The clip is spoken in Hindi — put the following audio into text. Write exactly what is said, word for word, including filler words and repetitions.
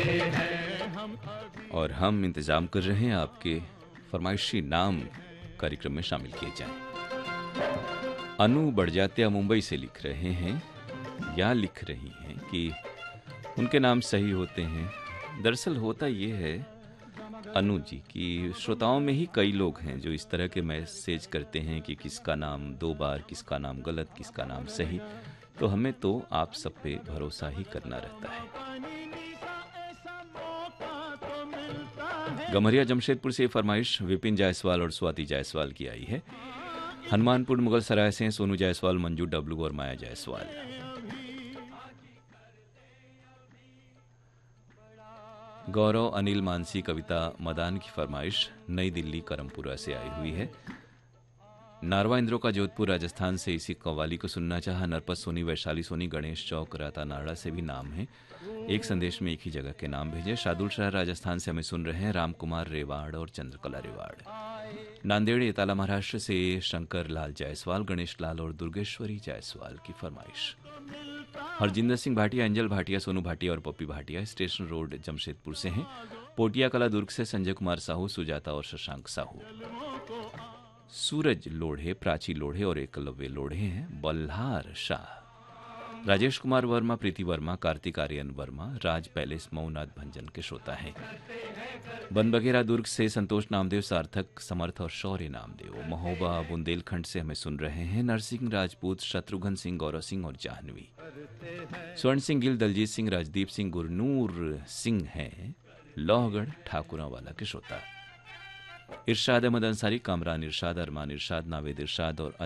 और हम इंतज़ाम कर रहे हैं आपके फरमाइशी नाम कार्यक्रम में शामिल किए जाएं। अनु बड़जात्या मुंबई से लिख रहे हैं या लिख रही हैं कि उनके नाम सही होते हैं। दरअसल होता ये है अनु जी कि श्रोताओं में ही कई लोग हैं जो इस तरह के मैसेज करते हैं कि किसका नाम दो बार, किसका नाम गलत, किसका नाम सही। तो हमें तो आप सब पे भरोसा ही करना रहता है। गमरिया जमशेदपुर से फरमाइश विपिन जायसवाल और स्वाति जायसवाल की आई है। हनुमानपुर मुगल सराय से सोनू जायसवाल, मंजू डब्लू और माया जायसवाल। गौरव, अनिल, मानसी, कविता, मदान की फरमाइश नई दिल्ली करमपुरा से आई हुई है। नारवा इंद्रो का जोधपुर राजस्थान से इसी कव्वाली को सुनना चाहा। नरपत सोनी, वैशाली सोनी, गणेश चौक, राता नाड़ा से भी नाम है। एक संदेश में एक ही जगह के नाम भेजे। शादुल शहर राजस्थान से हमें सुन रहे हैं रामकुमार रेवाड़ और चंद्रकला रेवाड़। नांदेड़ एताला महाराष्ट्र से शंकर लाल जायसवाल, गणेश लाल और दुर्गेश्वरी जायसवाल की फरमाइश। हरजिंदर सिंह भाटिया, अंजल भाटिया, सोनू भाटिया और पप्पी भाटिया स्टेशन रोड जमशेदपुर से हैं। पोटिया कला दुर्ग से संजय कुमार साहू, सुजाता और शशांक साहू। सूरज लोढ़े, प्राची लोढ़े और एकलव्य लोढ़े हैं। बल्हार शाह, राजेश कुमार वर्मा, प्रीति वर्मा, कार्तिक आर्यन वर्मा, राज पैलेस मऊनाथ भंजन के श्रोता हैं। बनबघेरा दुर्ग से संतोष नामदेव, सार्थक, समर्थ और शौर्य नामदेव। महोबा बुंदेलखंड से हमें सुन रहे हैं नरसिंह राजपूत, शत्रुघ्न सिंह, गौरव सिंह और जाह्नवी। स्वर्ण सिंह गिल, दलजीत सिंह, राजदीप सिंह, गुरनूर सिंह हैं लोहगढ़ ठाकुरा वाला के श्रोता। इरशाद अहमद अंसारी, कामरान इरशाद, अरमान इरशाद, नावेद इरशाद और